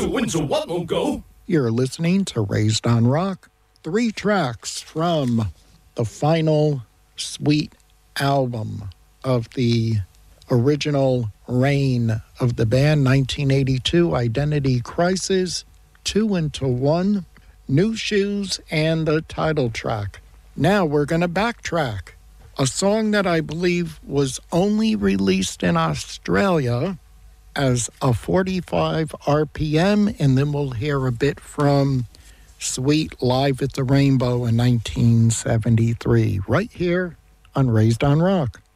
Two into one will go. You're listening to Raised on Rock. 3 tracks from the final Sweet album of the original reign of the band, 1982, Identity Crisis, 2 into 1, New Shoes, and the title track. Now we're going to backtrack. A song that I believe was only released in Australia as a 45 RPM, and then we'll hear a bit from Sweet live at the Rainbow in 1973, right here on Raised on Rock.